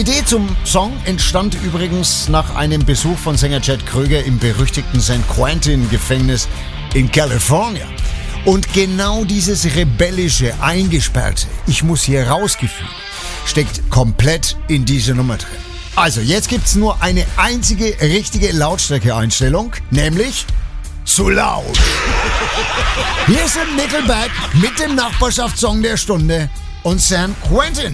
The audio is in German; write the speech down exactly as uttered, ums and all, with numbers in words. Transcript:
Idee zum Song entstand übrigens nach einem Besuch von Sänger Chad Kroeger im berüchtigten San Quentin-Gefängnis in California. Und genau dieses rebellische, eingesperrte, ich muss hier rausgefühlt, steckt komplett in dieser Nummer drin. Also, jetzt gibt's nur eine einzige richtige Lautstärke-Einstellung, nämlich zu laut. Hier sind Nickelback mit dem Nachbarschaftssong der Stunde und San Quentin.